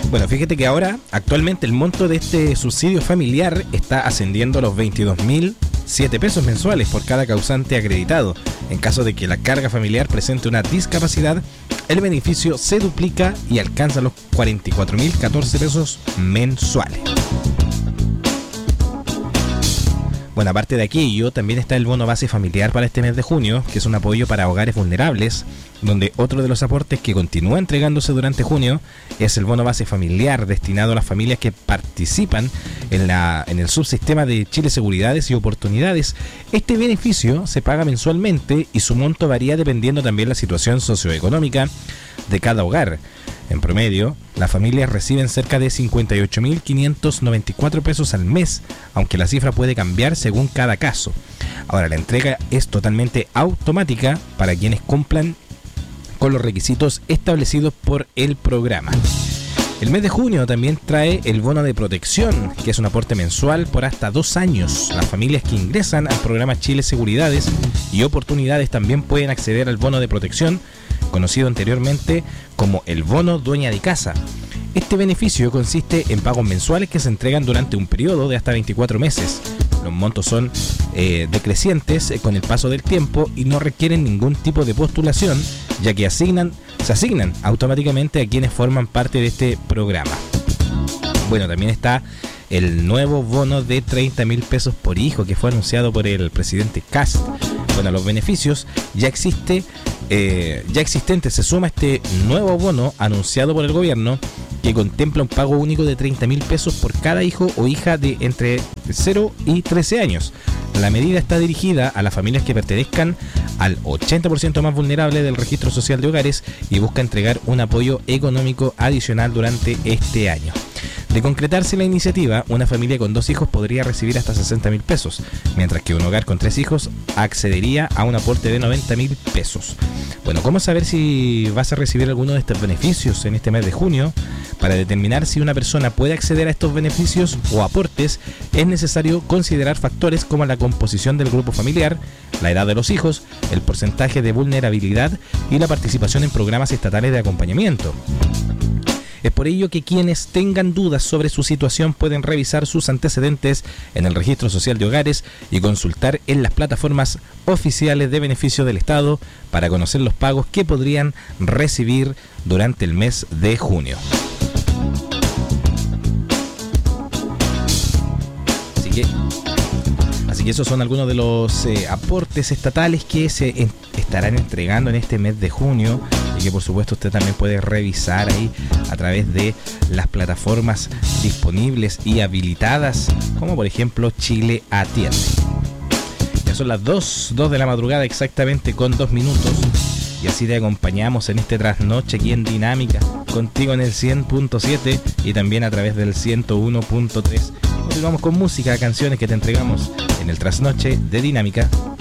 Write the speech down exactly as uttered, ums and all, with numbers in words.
Bueno, fíjate que ahora, actualmente, el monto de este subsidio familiar está ascendiendo a los veintidós mil siete pesos mensuales por cada causante acreditado. En caso de que la carga familiar presente una discapacidad, el beneficio se duplica y alcanza los cuarenta y cuatro mil catorce pesos mensuales. Bueno, aparte de aquello, también está el bono base familiar para este mes de junio, que es un apoyo para hogares vulnerables, donde otro de los aportes que continúa entregándose durante junio es el bono base familiar destinado a las familias que participan en, la, en el subsistema de Chile Seguridades y Oportunidades. Este beneficio se paga mensualmente y su monto varía dependiendo también de la situación socioeconómica de cada hogar. En promedio, las familias reciben cerca de cincuenta y ocho mil quinientos noventa y cuatro pesos al mes, aunque la cifra puede cambiar según cada caso. Ahora, la entrega es totalmente automática para quienes cumplan con los requisitos establecidos por el programa. El mes de junio también trae el bono de protección, que es un aporte mensual por hasta dos años. Las familias que ingresan al programa Chile Seguridades y Oportunidades también pueden acceder al bono de protección, conocido anteriormente como el bono dueña de casa. Este beneficio consiste en pagos mensuales que se entregan durante un periodo de hasta veinticuatro meses. Los montos son eh, decrecientes eh, con el paso del tiempo y no requieren ningún tipo de postulación, ya que asignan, se asignan automáticamente a quienes forman parte de este programa. Bueno, también está el nuevo bono de treinta mil pesos por hijo que fue anunciado por el presidente Kast. Bueno, los beneficios ya existe, eh, ya existente se suma este nuevo bono anunciado por el gobierno, que contempla un pago único de treinta mil pesos por cada hijo o hija de entre cero y trece años. La medida está dirigida a las familias que pertenezcan al ochenta por ciento más vulnerable del registro social de hogares y busca entregar un apoyo económico adicional durante este año. De concretarse la iniciativa, una familia con dos hijos podría recibir hasta sesenta mil pesos, mientras que un hogar con tres hijos accedería a un aporte de noventa mil pesos. Bueno, ¿cómo saber si vas a recibir alguno de estos beneficios en este mes de junio? Para determinar si una persona puede acceder a estos beneficios o aportes, es necesario considerar factores como la composición del grupo familiar, la edad de los hijos, el porcentaje de vulnerabilidad y la participación en programas estatales de acompañamiento. Es por ello que quienes tengan dudas sobre su situación pueden revisar sus antecedentes en el Registro Social de Hogares y consultar en las plataformas oficiales de beneficio del Estado para conocer los pagos que podrían recibir durante el mes de junio. Así que, así que esos son algunos de los eh, aportes estatales que se en, estarán entregando en este mes de junio, y que por supuesto usted también puede revisar ahí a través de las plataformas disponibles y habilitadas, como por ejemplo Chile Atiende. Ya son las dos de la madrugada exactamente con dos minutos, y así te acompañamos en este trasnoche aquí en Dinámica, contigo en el cien punto siete y también a través del ciento uno punto tres. Continuamos con música, canciones que te entregamos en el trasnoche de Dinámica.